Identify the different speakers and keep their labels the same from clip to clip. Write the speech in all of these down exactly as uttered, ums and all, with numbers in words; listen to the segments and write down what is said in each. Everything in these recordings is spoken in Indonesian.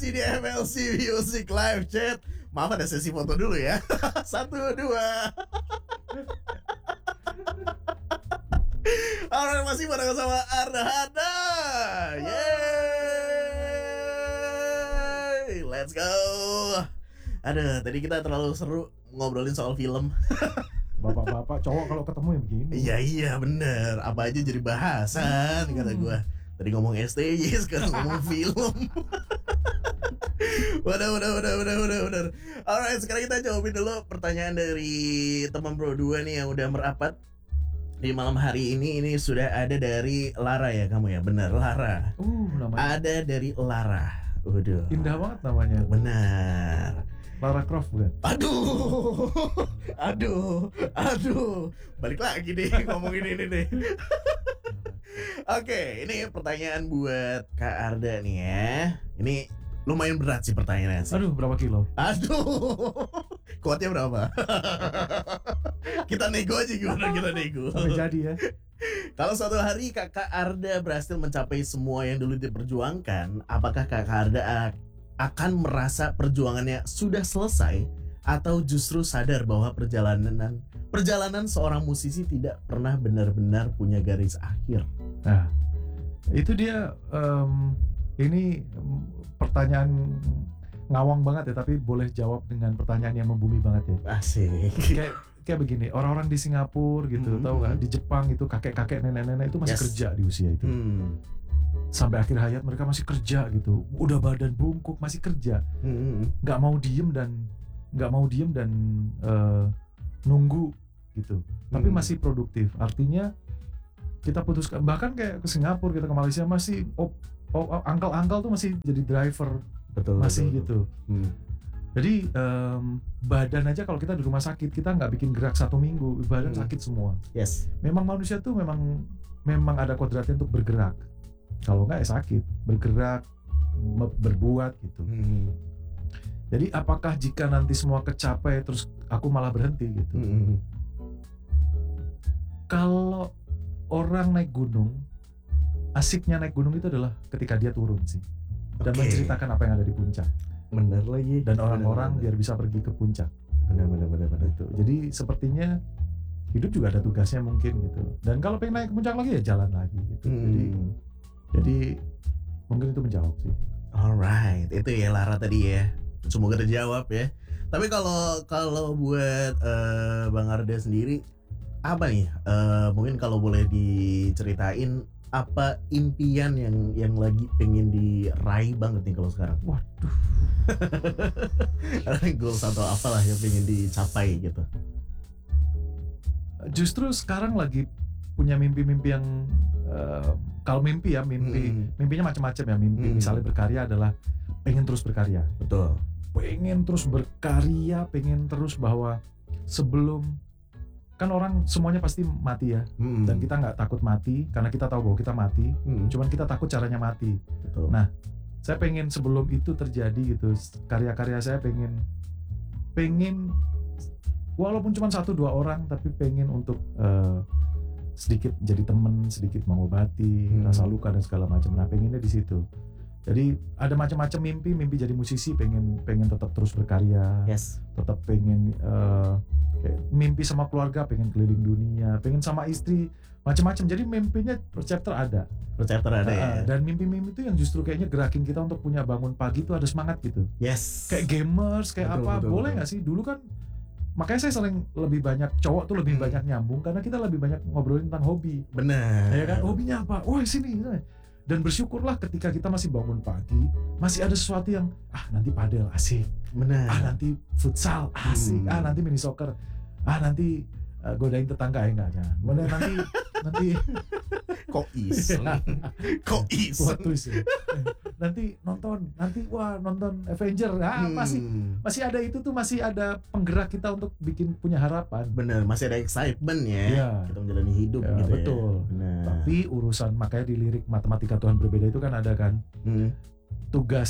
Speaker 1: masih di M L C Music Live Chat. Maaf ada sesi foto dulu ya. Satu dua. Alright, masih bareng sama Arda Hada. Yeay, let's go. Aduh, tadi kita terlalu seru ngobrolin soal film.
Speaker 2: Bapak-bapak cowok kalau ketemu ya begini.
Speaker 1: Iya iya bener. Apa aja jadi bahasan kata gue. Tadi ngomong S T Y, sekarang ngomong film. Waduh, waduh, waduh, waduh, waduh, waduh. Alright, sekarang kita jawabin dulu pertanyaan dari teman Bro dua nih yang udah merapat di malam hari ini. Ini sudah ada dari Lara ya kamu ya? Benar, Lara.
Speaker 2: Uh, namanya.
Speaker 1: Ada dari Lara. Waduh.
Speaker 2: Indah banget namanya.
Speaker 1: Benar.
Speaker 2: Lara Croft bukan?
Speaker 1: Aduh, aduh, aduh. Balik lagi deh ngomongin ini deh. Oke, ini pertanyaan buat Kak Arda nih ya. Ini lumayan berat sih pertanyaannya sih.
Speaker 2: Aduh, berapa kilo?
Speaker 1: Aduh, kuatnya berapa? Kita nego aja gimana kita nego.
Speaker 2: Sampai jadi ya.
Speaker 1: Kalau suatu hari Kakak Arda berhasil mencapai semua yang dulu diperjuangkan, apakah Kakak Arda akan merasa perjuangannya sudah selesai atau justru sadar bahwa perjalanan perjalanan seorang musisi tidak pernah benar-benar punya garis akhir?
Speaker 2: Nah, itu dia um, ini pertanyaan ngawang banget ya, tapi boleh jawab dengan pertanyaan yang membumi banget ya.
Speaker 1: Asik.
Speaker 2: Kayak kayak begini, orang-orang di Singapura gitu, mm-hmm. tahu nggak? Di Jepang itu kakek-kakek, nenek-nenek itu masih yes. kerja di usia itu. Hmm. Sampai akhir hayat mereka masih kerja gitu, udah badan bungkuk masih kerja, nggak mm-hmm. mau diem dan nggak mau diem dan uh, nunggu gitu, tapi mm-hmm. masih produktif. Artinya kita putuskan bahkan kayak ke Singapura, kita ke Malaysia masih oh, oh, angkal-angkal tuh masih jadi driver, betul, masih betul, gitu. Betul. Hmm. Jadi um, badan aja kalau kita di rumah sakit kita nggak bikin gerak satu minggu, badan hmm. sakit semua. Yes. Memang manusia tuh memang memang ada kodratnya untuk bergerak. Kalau nggak ya sakit, bergerak, berbuat gitu. Hmm. Jadi apakah jika nanti semua kecapai terus aku malah berhenti gitu? Hmm. Kalau orang naik gunung, asiknya naik gunung itu adalah ketika dia turun sih, dan okay. menceritakan apa yang ada di puncak. Benar lagi. Dan orang-orang biar bisa pergi ke puncak. Benar-benar, benar-benar itu. Jadi sepertinya hidup juga ada tugasnya mungkin gitu. Dan kalau pengen naik ke puncak lagi ya jalan lagi gitu. Hmm. Jadi Jadi mungkin itu menjawab sih. Alright, itu ya Lara tadi ya. Semoga terjawab ya. Tapi kalau kalau buat uh, Bang Arda sendiri apa nih? Uh, mungkin kalau boleh diceritain apa impian yang yang lagi pengen diraih banget nih kalau sekarang? Waduh. Goals atau apalah yang pengen dicapai gitu. Justru sekarang lagi punya mimpi-mimpi yang uh, kalau mimpi ya mimpi hmm. mimpinya macam-macam ya mimpi hmm. misalnya berkarya adalah pengen terus berkarya, betul, pengen terus berkarya, pengen terus bahwa sebelum kan orang semuanya pasti mati ya hmm. dan kita nggak takut mati karena kita tahu bahwa kita mati, hmm. cuman kita takut caranya mati, betul. Nah saya pengen sebelum itu terjadi gitu karya-karya saya pengen pengen walaupun cuma satu dua orang tapi pengen untuk uh, sedikit jadi teman, sedikit mengobati hmm. rasa luka dan segala macam. Nah, pengennya di situ. Jadi ada macam-macam mimpi, mimpi jadi musisi, pengen pengen tetap terus berkarya, yes. tetap pengen uh, kayak mimpi sama keluarga, pengen keliling dunia, pengen sama istri, macam-macam. Jadi mimpinya per chapter ada, per chapter ada uh, ya. Dan mimpi-mimpi itu yang justru kayaknya gerakin kita untuk punya bangun pagi itu ada semangat gitu. Yes. Kayak gamers, kayak betul, apa, betul, boleh nggak sih? Dulu kan makanya saya sering lebih banyak cowok tuh lebih hmm. banyak nyambung karena kita lebih banyak ngobrolin tentang hobi. Benar. Ya kan, hobinya apa? Oh sini. Dan bersyukurlah ketika kita masih bangun pagi, masih ada sesuatu yang ah nanti padel asik. Benar. Ah nanti futsal asik. Hmm. Ah nanti mini soccer. Ah nanti uh, godain tetangga ya enggak jangan. Mana nanti nanti kok iseng. Kok iseng. Nanti nonton, nanti wah nonton Avenger, ah hmm. masih masih ada itu tuh masih ada penggerak kita untuk bikin punya harapan. Bener, masih ada excitement ya, ya. Kita menjalani hidup ya, gitu betul. Ya. Betul. Tapi urusan makanya di lirik Matematika Tuhan Berbeda itu kan ada kan hmm. tugas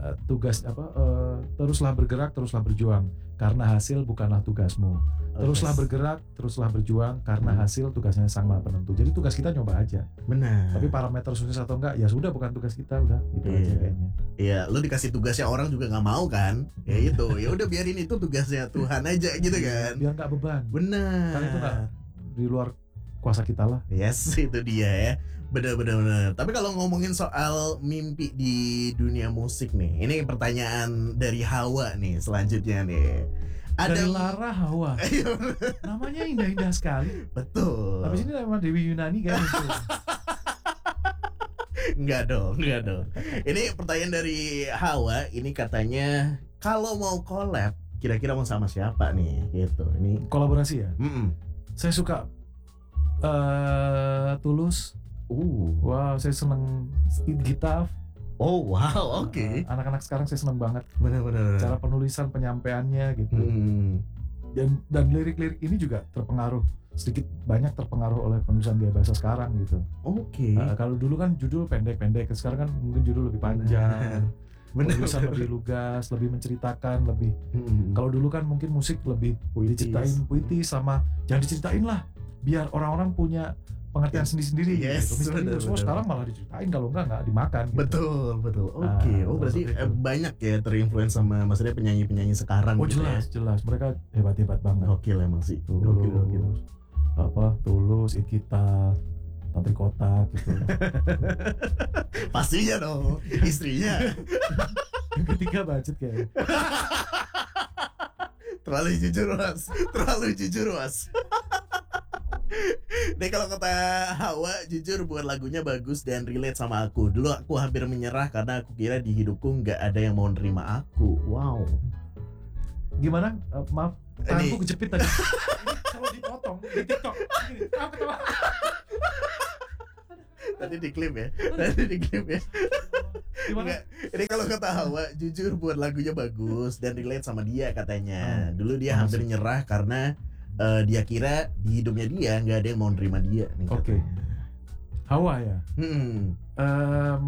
Speaker 2: uh, tugas apa uh, teruslah bergerak, teruslah berjuang karena hasil bukanlah tugasmu. Teruslah bergerak, teruslah berjuang karena
Speaker 1: Hmm.
Speaker 2: hasil tugasnya Sang Maha Penentu. Jadi tugas kita nyoba aja.
Speaker 1: Benar.
Speaker 2: Tapi parameter sukses atau enggak ya sudah bukan tugas kita, udah gitu
Speaker 1: Iya.
Speaker 2: aja kayaknya.
Speaker 1: Iya, lu dikasih tugasnya orang juga nggak mau kan? Ya itu, ya udah biarin itu tugasnya Tuhan aja gitu kan.
Speaker 2: Biar nggak beban.
Speaker 1: Benar.
Speaker 2: Kan itu nggak di luar kuasa kita lah.
Speaker 1: Yes, itu dia ya. Benar-benar benar. Tapi kalau ngomongin soal mimpi di dunia musik nih, ini pertanyaan dari Hawa nih selanjutnya nih.
Speaker 2: Dari Lara Hawa.
Speaker 1: Iya,
Speaker 2: Namanya indah-indah sekali.
Speaker 1: betul.
Speaker 2: Tapi sini nama Dewi Yunani kan itu.
Speaker 1: Enggak dong, enggak dong. Ini pertanyaan dari Hawa, ini katanya kalau mau collab, kira-kira mau sama siapa nih? Gitu. Ini
Speaker 2: Kolaborasi ya.
Speaker 1: mm-mm.
Speaker 2: Saya suka uh, Tulus.
Speaker 1: Uh.
Speaker 2: Wow, saya seneng gitar.
Speaker 1: Oh, wow, oke.
Speaker 2: Uh, anak-anak sekarang saya seneng banget.
Speaker 1: Benar-benar.
Speaker 2: Cara penulisan, penyampaiannya gitu.
Speaker 1: Hmm.
Speaker 2: Dan dan lirik-lirik ini juga terpengaruh sedikit banyak terpengaruh oleh penulisan gaya bahasa sekarang gitu.
Speaker 1: Oke.
Speaker 2: Uh, kalau dulu kan judul pendek-pendek, sekarang kan mungkin judul lebih panjang.
Speaker 1: Benar.
Speaker 2: Penulisan lebih lugas, lebih menceritakan, lebih.
Speaker 1: Hmm.
Speaker 2: Kalau dulu kan mungkin musik lebih
Speaker 1: Puitis.
Speaker 2: diceritain puitis sama jangan diceritain lah, biar orang-orang punya pengertian sendiri-sendiri.
Speaker 1: Yes,
Speaker 2: gitu.
Speaker 1: benar,
Speaker 2: Semua
Speaker 1: benar.
Speaker 2: sekarang malah diceritain, kalau enggak nggak dimakan. Gitu.
Speaker 1: Betul, betul. Oke.
Speaker 2: Ah,
Speaker 1: Oh, berarti
Speaker 2: seperti
Speaker 1: eh,
Speaker 2: itu.
Speaker 1: banyak ya terinfluence sama maksudnya penyanyi-penyanyi sekarang
Speaker 2: Oh
Speaker 1: gitu
Speaker 2: jelas,
Speaker 1: ya.
Speaker 2: jelas. Mereka hebat-hebat banget.
Speaker 1: Gokil emang sih. Gokil, gokil.
Speaker 2: Tulus, apa Tulus, Ikita, Tantri Kotak gitu.
Speaker 1: Pastinya dong, istrinya.
Speaker 2: Yang ketiga budget kayak.
Speaker 1: Terlalu jujur mas, terlalu jujur mas. Nih kalau kata Hawa, jujur buat lagunya bagus dan relate sama aku. Dulu aku hampir menyerah karena aku kira di hidupku nggak ada yang mau nerima aku. Wow.
Speaker 2: Gimana? Uh, maaf,
Speaker 1: Ini-
Speaker 2: tanganku kejepit tadi. Ini kalau dipotong di TikTok, gini, tahu ketawa.
Speaker 1: Tadi di klip ya, tadi di klip ya.
Speaker 2: Gimana?
Speaker 1: Enggak, ini kalau kata Hawa, jujur buat lagunya bagus dan relate sama dia katanya. Dulu dia
Speaker 2: Oh,
Speaker 1: hampir
Speaker 2: masih.
Speaker 1: nyerah karena eh, dia kira di hidupnya dia nggak ada yang mau nerima dia. nih
Speaker 2: Oke.
Speaker 1: katanya.
Speaker 2: Hawa ya.
Speaker 1: Hmm.
Speaker 2: Em,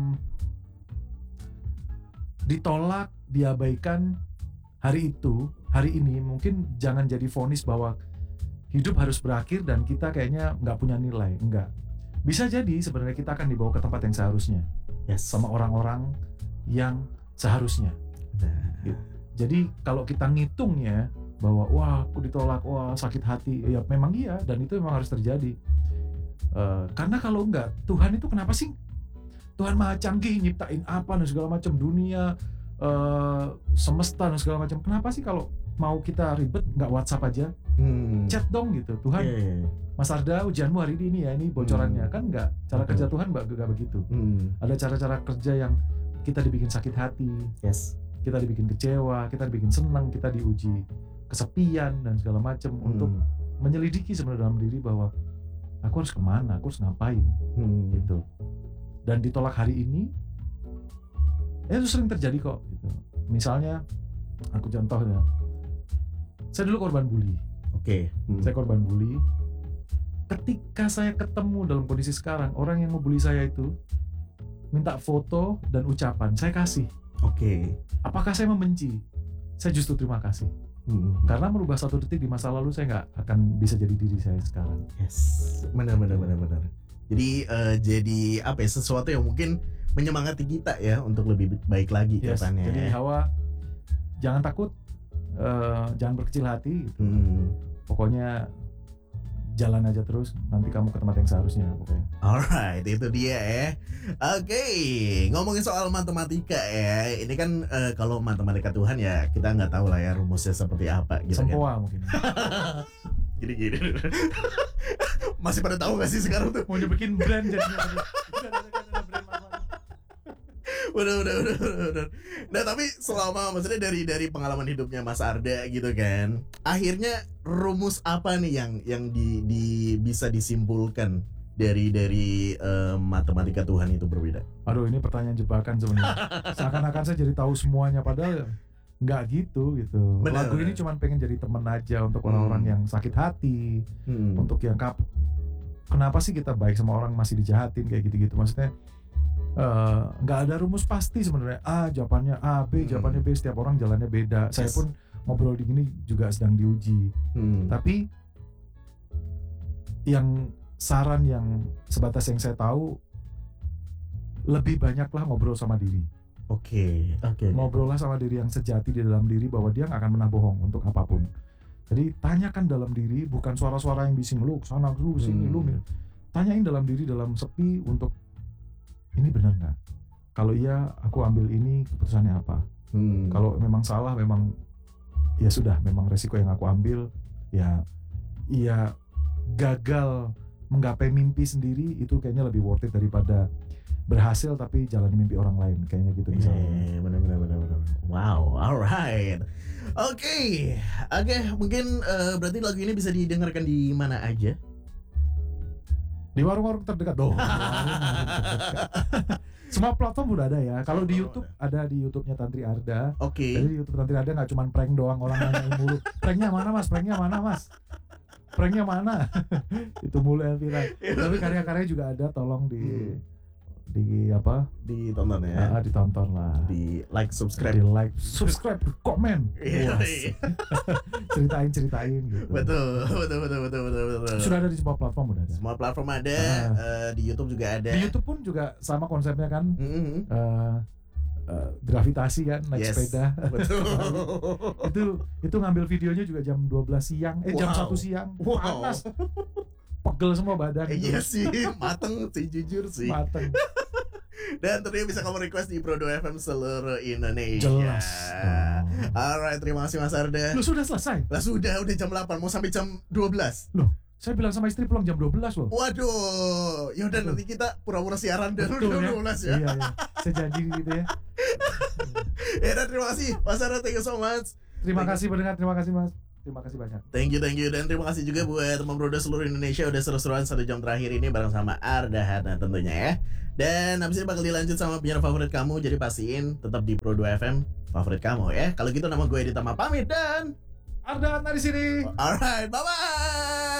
Speaker 2: ditolak, diabaikan hari itu, hari ini mungkin jangan jadi vonis bahwa hidup harus berakhir dan kita kayaknya nggak punya nilai, enggak. Bisa jadi sebenarnya kita akan dibawa ke tempat yang seharusnya
Speaker 1: Yes.
Speaker 2: sama orang-orang yang seharusnya.
Speaker 1: Nah.
Speaker 2: Jadi kalau kita ngitungnya bahwa wah aku ditolak, wah sakit hati, ya memang iya dan itu memang harus terjadi. Eh, karena kalau enggak, Tuhan itu kenapa sih? Tuhan maha canggih nyiptain apa dan segala macam dunia, eh, semesta dan segala macam. Kenapa sih kalau mau kita ribet nggak WhatsApp aja,
Speaker 1: Hmm.
Speaker 2: chat dong gitu. Tuhan,
Speaker 1: Iya, iya.
Speaker 2: Mas Arda ujianmu hari ini ya, ini bocorannya.
Speaker 1: Hmm.
Speaker 2: Kan nggak. Cara
Speaker 1: Betul.
Speaker 2: kerja Tuhan nggak nggak begitu.
Speaker 1: Hmm.
Speaker 2: Ada cara-cara kerja yang kita dibikin sakit hati,
Speaker 1: Yes.
Speaker 2: kita dibikin kecewa, kita dibikin senang, kita diuji kesepian dan segala macam untuk
Speaker 1: Hmm.
Speaker 2: menyelidiki sebenarnya dalam diri bahwa aku harus kemana, aku harus ngapain
Speaker 1: Hmm.
Speaker 2: gitu. Dan ditolak hari ini, ya itu sering terjadi kok. Gitu. Misalnya, aku contoh ya, saya dulu korban bully,
Speaker 1: Oke. Hmm.
Speaker 2: saya korban bully. Ketika saya ketemu dalam kondisi sekarang, orang yang ngebully saya itu minta foto dan ucapan, saya kasih.
Speaker 1: Oke.
Speaker 2: Apakah saya membenci? Saya justru terima kasih.
Speaker 1: Hmm.
Speaker 2: Karena merubah satu detik di masa lalu saya nggak akan bisa jadi diri saya sekarang.
Speaker 1: Yes. Benar, benar, benar, benar. Jadi eh, jadi apa ya, sesuatu yang mungkin menyemangati kita ya untuk lebih baik lagi
Speaker 2: Yes.
Speaker 1: katanya.
Speaker 2: Jadi Hawa, jangan takut, eh, jangan berkecil hati. Gitu.
Speaker 1: Hmm.
Speaker 2: Pokoknya jalan aja terus, nanti kamu ke tempat yang seharusnya. Pokoknya.
Speaker 1: Alright, itu dia ya. Oke, ngomongin soal matematika ya. Ini kan eh, kalau matematika Tuhan ya kita nggak tahu lah ya rumusnya seperti apa gitu kan.
Speaker 2: Sempoa mungkin.
Speaker 1: Gini-gini. Masih pada tahu gak sih sekarang tuh?
Speaker 2: Mau bikin brand jadinya. Udah, udah, udah, udah, brand apa.
Speaker 1: Udah, udah, udah, udah, udah. Nah tapi selama maksudnya dari dari pengalaman hidupnya Mas Arda gitu kan, akhirnya rumus apa nih yang yang di, di bisa disimpulkan dari dari eh, matematika Tuhan itu berbeda?
Speaker 2: Aduh, ini pertanyaan jebakan sebenarnya. Seakan-akan saya jadi tahu semuanya, padahal nggak gitu gitu.
Speaker 1: Benar,
Speaker 2: Lagu ini
Speaker 1: benar.
Speaker 2: cuma pengen jadi teman aja untuk
Speaker 1: Hmm.
Speaker 2: orang-orang yang sakit hati,
Speaker 1: Hmm.
Speaker 2: untuk yang kap. Kenapa sih kita baik sama orang masih dijahatin kayak gitu-gitu? Maksudnya nggak uh, ada rumus pasti sebenarnya. A jawabannya A, B jawabannya B, setiap orang jalannya beda. Yes. Saya pun ngobrol di gini juga sedang diuji. Hmm. Tapi yang saran yang sebatas yang saya tahu, lebih banyaklah ngobrol sama diri.
Speaker 1: Oke, okay, oke. Okay.
Speaker 2: Ngobrollah sama diri yang sejati di dalam diri bahwa dia nggak akan pernah bohong untuk apapun. Jadi tanyakan dalam diri, bukan suara-suara yang bising lu sana lu sini hmm. lu. Tanyain dalam diri dalam sepi untuk ini benar nggak? Kalau iya, aku ambil ini, keputusannya apa? Hmm. Kalau memang salah, memang ya sudah, memang resiko yang aku ambil. Ya, iya gagal menggapai mimpi sendiri itu kayaknya lebih worth it daripada berhasil tapi jalani mimpi orang lain, kayaknya gitu misalnya.
Speaker 1: Eh, benar-benar benar-benar. Wow, alright. Oke, okay. oke okay, mungkin uh, berarti lagu ini bisa didengarkan di mana aja?
Speaker 2: Di warung-warung terdekat dong. Semua platform udah ada ya. Kalau di YouTube ada di YouTube-nya Tantri Arda.
Speaker 1: Oke. Okay.
Speaker 2: Jadi di YouTube Tantri Arda nggak cuma prank doang, orang nanyain mulu. Pranknya mana mas? Pranknya mana mas? Pranknya mana? Itu mulu yang viral. Tapi karya-karyanya juga ada, tolong di hmm. di apa?
Speaker 1: Ditonton ya.
Speaker 2: Nah, ditonton lah.
Speaker 1: Di like, subscribe.
Speaker 2: Di like, subscribe, komen.
Speaker 1: Iya.
Speaker 2: ceritain ceritain gitu.
Speaker 1: Betul, betul, betul, betul, betul, betul.
Speaker 2: Sudah ada di semua platform udah ada.
Speaker 1: Semua platform ada. Uh, uh, di YouTube juga ada.
Speaker 2: Di YouTube pun juga sama konsepnya kan.
Speaker 1: Mm-hmm.
Speaker 2: Uh, uh, gravitasi kan, naik yes, sepeda.
Speaker 1: Betul.
Speaker 2: itu itu ngambil videonya juga jam dua belas siang, eh wow. jam satu siang.
Speaker 1: Wow.
Speaker 2: Panas. Pegel semua badan.
Speaker 1: Eh, iya sih, mateng sih, jujur sih.
Speaker 2: Mateng.
Speaker 1: Dan tentunya bisa kamu request di Pro dua F M seluruh Indonesia.
Speaker 2: Jelas.
Speaker 1: Alright, terima kasih Mas Arda.
Speaker 2: Lu sudah selesai?
Speaker 1: Lah sudah, udah jam delapan, mau sampai jam dua belas.
Speaker 2: Loh, saya bilang sama istri pulang jam dua belas loh.
Speaker 1: Waduh, yaudah nanti kita pura-pura siaran dan udah
Speaker 2: ya?
Speaker 1: dua belas ya.
Speaker 2: Iya, iya. Saya janji gitu ya.
Speaker 1: Ya dan terima kasih Mas Arda, thank you so much.
Speaker 2: Terima thank kasih pendengar, terima kasih Mas. Terima kasih banyak.
Speaker 1: Thank you, thank you. Dan terima kasih juga buat teman Broda seluruh Indonesia udah seru-seruan satu jam terakhir ini bareng sama Arda Hadna tentunya ya. Dan habis ini bakal dilanjut sama penyiar favorit kamu, jadi pastiin tetap di Pro dua F M favorit kamu ya. Kalau gitu nama gue Editama pamit dan
Speaker 2: Arda Hadna di sini.
Speaker 1: Alright, bye bye.